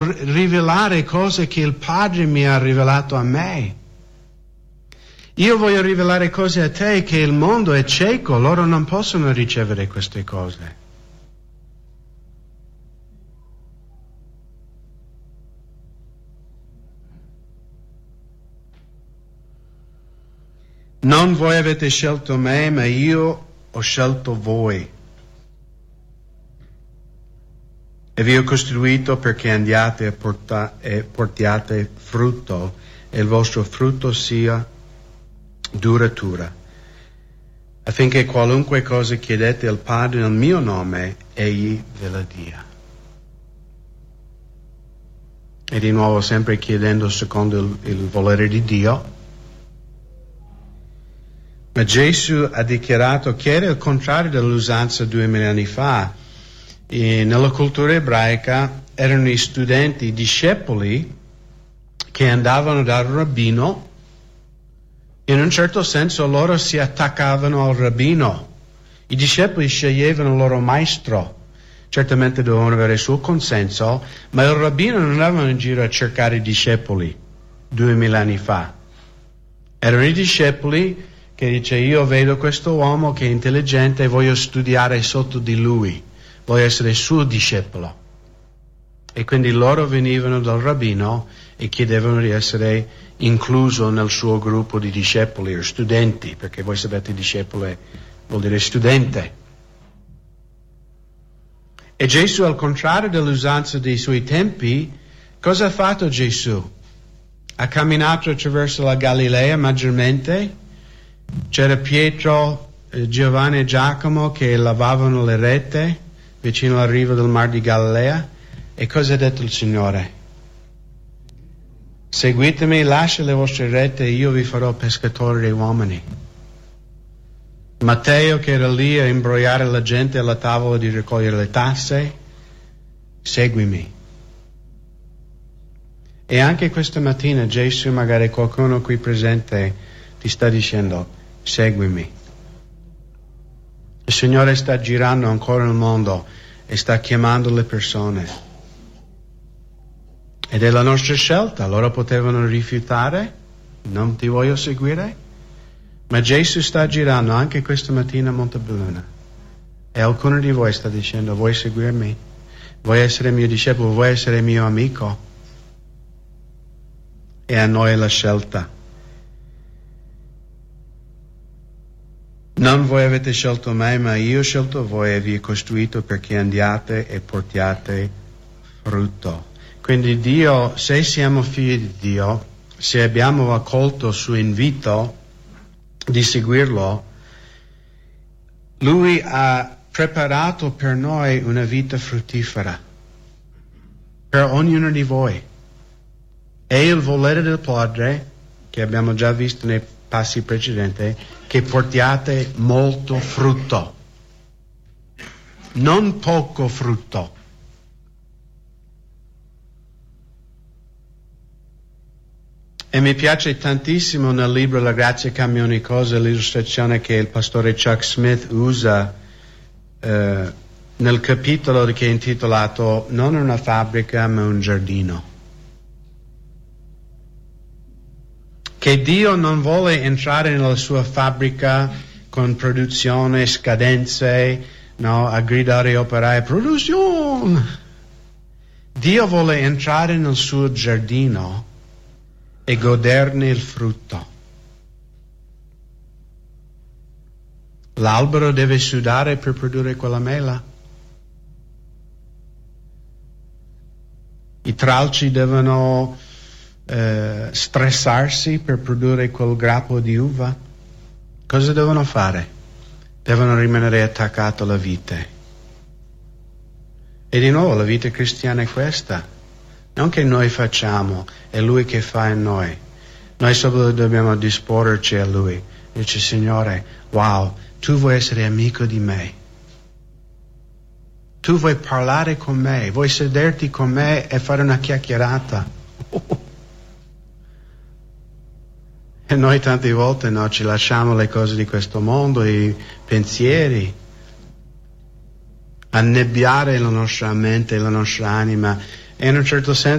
rivelare cose che il Padre mi ha rivelato a me. Io voglio rivelare cose a te che il mondo è cieco, loro non possono ricevere queste cose. Non voi avete scelto me, ma io ho scelto voi. E vi ho costruito perché andiate e portiate frutto, e il vostro frutto sia duratura, affinché qualunque cosa chiedete al Padre nel mio nome, Egli ve la dia. E di nuovo sempre chiedendo secondo il volere di Dio. Ma Gesù ha dichiarato che era il contrario dell'usanza 2000 anni fa. E nella cultura ebraica erano i studenti, i discepoli, che andavano dal rabbino. In un certo senso loro si attaccavano al rabbino. I discepoli sceglievano il loro maestro. Certamente dovevano avere il suo consenso, ma il rabbino non andava in giro a cercare i discepoli 2000 anni fa. Erano i discepoli che dice: io vedo questo uomo che è intelligente e voglio studiare sotto di lui, voglio essere suo discepolo. E quindi loro venivano dal rabbino e chiedevano di essere incluso nel suo gruppo di discepoli o studenti, perché voi sapete discepolo vuol dire studente. E Gesù, al contrario dell'usanza dei suoi tempi, cosa ha fatto Gesù? Ha camminato attraverso la Galilea maggiormente. C'era Pietro, Giovanni e Giacomo che lavavano le rete vicino al riva del Mar di Galilea. E cosa ha detto il Signore? Seguitemi, lascia le vostre rete e io vi farò pescatori di uomini. Matteo, che era lì a imbrogliare la gente alla tavola di raccogliere le tasse, seguimi. E anche questa mattina Gesù, magari qualcuno qui presente, ti sta dicendo: seguimi. Il Signore sta girando ancora nel mondo e sta chiamando le persone. Ed è la nostra scelta. Loro potevano rifiutare, non ti voglio seguire, ma Gesù sta girando anche questa mattina a Montebelluna. E alcuno di voi sta dicendo: vuoi seguirmi? Vuoi essere mio discepolo? Vuoi essere mio amico? E a noi la scelta. Non voi avete scelto me, ma io ho scelto voi e vi ho costruito perché andiate e portiate frutto. Quindi Dio, se siamo figli di Dio, se abbiamo accolto il suo invito di seguirlo, Lui ha preparato per noi una vita fruttifera, per ognuno di voi. È il volere del Padre, che abbiamo già visto nei passi precedenti, che portiate molto frutto, non poco frutto. E mi piace tantissimo nel libro La grazia cambia ogni cosa l'illustrazione che il pastore Chuck Smith usa nel capitolo che è intitolato Non una fabbrica ma un giardino. Che Dio non vuole entrare nella sua fabbrica con produzione, scadenze, no, a gridare operai, produzione. Dio vuole entrare nel suo giardino e goderne il frutto. L'albero deve sudare per produrre quella mela. I tralci devono stressarsi per produrre quel grappo di uva. Cosa devono fare? Devono rimanere attaccati alla vite. E di nuovo la vita cristiana è questa. Non che noi facciamo, è Lui che fa in noi. Noi solo dobbiamo disporci a Lui. Dice: Signore, wow, Tu vuoi essere amico di me. Tu vuoi parlare con me, vuoi sederti con me e fare una chiacchierata. E noi tante volte ci lasciamo le cose di questo mondo, i pensieri, annebbiare la nostra mente e la nostra anima. E in un certo senso